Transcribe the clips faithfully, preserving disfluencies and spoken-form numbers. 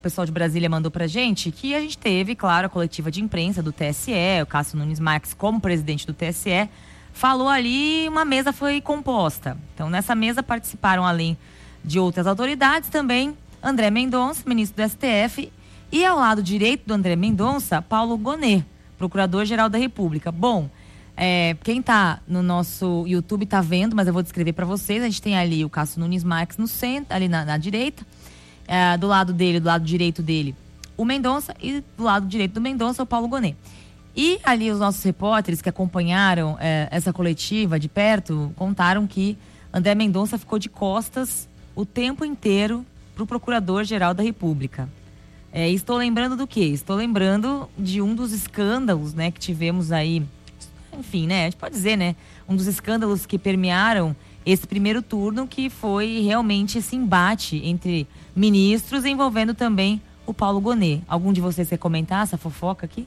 O pessoal de Brasília mandou pra gente que a gente teve, claro, a coletiva de imprensa do T S E, o Cássio Nunes Marques, como presidente do T S E, falou ali, uma mesa foi composta. Então, nessa mesa participaram, além de outras autoridades, também André Mendonça, ministro do S T F, e ao lado direito do André Mendonça, Paulo Gonet, procurador-geral da República. Bom, é, quem tá no nosso YouTube tá vendo, mas eu vou descrever para vocês. A gente tem ali o Cássio Nunes Marques no centro, ali na, na direita. É, do lado dele, do lado direito dele, o Mendonça, e do lado direito do Mendonça, o Paulo Gonet. E ali os nossos repórteres que acompanharam é, essa coletiva de perto, contaram que André Mendonça ficou de costas o tempo inteiro para o Procurador-Geral da República. É, estou lembrando do quê? Estou lembrando de um dos escândalos, né, que tivemos aí, enfim, né, a gente pode dizer, né, um dos escândalos que permearam esse primeiro turno, que foi realmente esse embate entre ministros, envolvendo também o Paulo Gonet. Algum de vocês quer comentar essa fofoca aqui?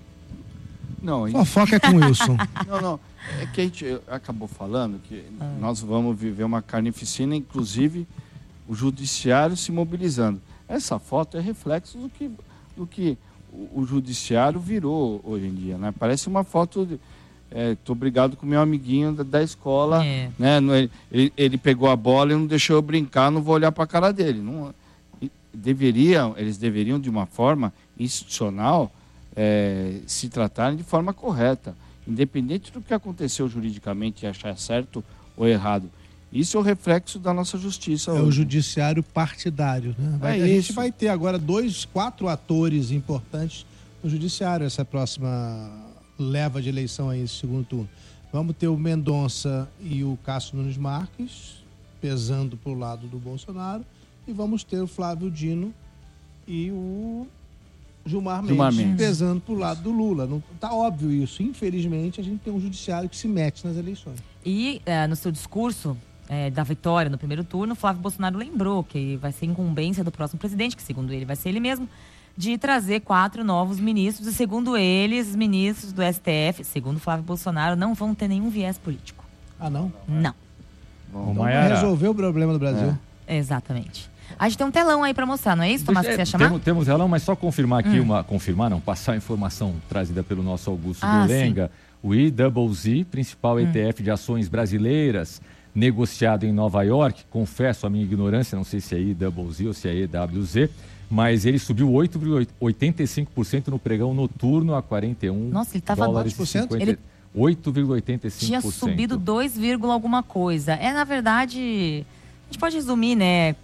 Não, fofoca é com o Wilson. Não, não. É que a gente acabou falando que ah. nós vamos viver uma carnificina, inclusive o judiciário se mobilizando. Essa foto é reflexo do que, do que o, o judiciário virou hoje em dia, né? Parece uma foto... De, É, tô brigado com meu amiguinho da, da escola, é. né? Ele, ele pegou a bola e não deixou eu brincar, não vou olhar para a cara dele. Não, deveriam, eles deveriam, de uma forma institucional, é, se tratarem de forma correta, independente do que aconteceu juridicamente, achar certo ou errado. Isso é o reflexo da nossa justiça. É hoje. O judiciário partidário, né? Vai, é a isso. gente vai ter agora dois, quatro atores importantes no judiciário, essa próxima leva de eleição aí, esse segundo turno. Vamos ter o Mendonça e o Cássio Nunes Marques pesando pro lado do Bolsonaro, e vamos ter o Flávio Dino e o Gilmar Mendes, Gilmar Mendes. pesando pro lado do Lula. Não, tá óbvio isso. Infelizmente, a gente tem um judiciário que se mete nas eleições. E é, no seu discurso é, da vitória no primeiro turno, Flávio Bolsonaro lembrou que vai ser incumbência do próximo presidente, que segundo ele vai ser ele mesmo, de trazer quatro novos ministros, e segundo eles, os ministros do S T F, segundo Flávio Bolsonaro, não vão ter nenhum viés político. Ah, não? Não. Bom, então vai resolver o problema do Brasil. É. Exatamente. A gente tem um telão aí para mostrar, não é isso, Tomás, que você ia chamar? Temos, temos telão, mas só confirmar aqui, hum. uma, confirmar não, passar a informação trazida pelo nosso Augusto ah, Dolenga, o I Z Z, principal hum. E T F de ações brasileiras, negociado em Nova York, confesso a minha ignorância, não sei se é I Z Z ou se é E W Z, mas ele subiu oito vírgula oitenta e cinco por cento no pregão noturno a quarenta e um Nossa, ele estava dólares e cinquenta... ele oito vírgula oitenta e cinco por cento. Tinha subido dois, alguma coisa. É, na verdade, a gente pode resumir, né,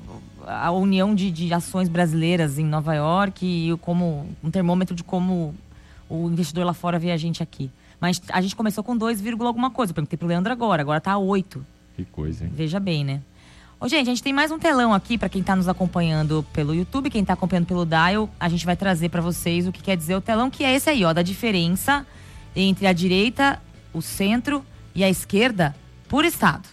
a união de, de ações brasileiras em Nova York e como um termômetro de como o investidor lá fora vê a gente aqui. Mas a gente começou com dois, alguma coisa. Eu perguntei pro Leandro agora, agora tá oito. Que coisa, hein? Veja bem, né? Ô, gente, a gente tem mais um telão aqui para quem está nos acompanhando pelo YouTube, quem está acompanhando pelo Dial, a gente vai trazer para vocês o que quer dizer o telão, que é esse aí, ó, da diferença entre a direita, o centro e a esquerda por estado.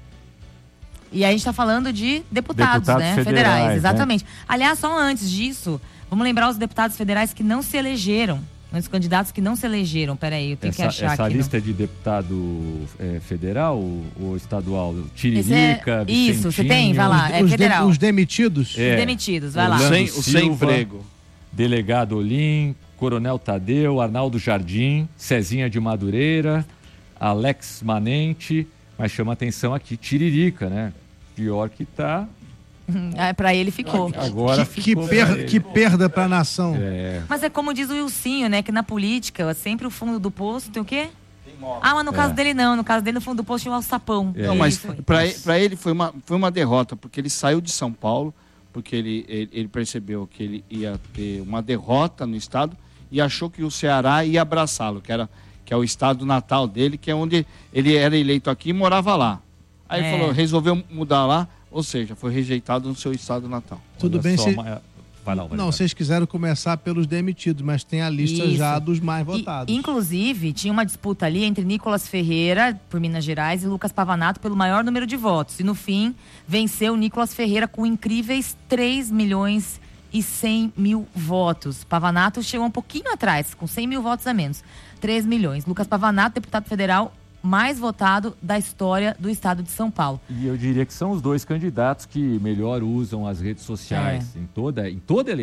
E aí a gente está falando de deputados, deputados né, federais, federais, exatamente. Né? Aliás, só antes disso, vamos lembrar os deputados federais que não se elegeram. Os candidatos que não se elegeram, peraí, eu tenho essa, que achar essa aqui. Essa lista no... de deputado é, federal ou estadual? Tiririca, é... Isso, você tem? Vai lá, é os federal. De, os demitidos? É. Os demitidos, vai lá. O sem, o sem emprego. Delegado Olim, Coronel Tadeu, Arnaldo Jardim, Cezinha de Madureira, Alex Manente, mas chama atenção aqui, Tiririca, né? Pior que tá... É, pra ele ficou. Agora que, ficou que, per, que perda pra nação. É. Mas é como diz o Wilsinho, né? Que na política, sempre o fundo do poço tem o quê? Tem ah, mas no é. caso dele não. No caso dele, no fundo do poço tinha um alçapão. É. Não, mas pra ele, pra ele foi, uma, foi uma derrota, porque ele saiu de São Paulo, porque ele, ele, ele percebeu que ele ia ter uma derrota no estado e achou que o Ceará ia abraçá-lo, que, era, que é o estado natal dele, que é onde ele era eleito aqui e morava lá. Aí é. ele falou, resolveu mudar lá. Ou seja, foi rejeitado no seu estado natal. Tudo Olha bem, só, se... mas... Vai lá, vai não, lá. vocês quiseram começar pelos demitidos, mas tem a lista Isso. já dos mais votados. E, inclusive, tinha uma disputa ali entre Nicolas Ferreira, por Minas Gerais, e Lucas Pavanato pelo maior número de votos. E no fim, venceu Nicolas Ferreira com incríveis três milhões e cem mil votos. Pavanato chegou um pouquinho atrás, com cem mil votos a menos. três milhões. Lucas Pavanato, deputado federal, mais votado da história do estado de São Paulo. E eu diria que são os dois candidatos que melhor usam as redes sociais É. em toda, em toda eleição.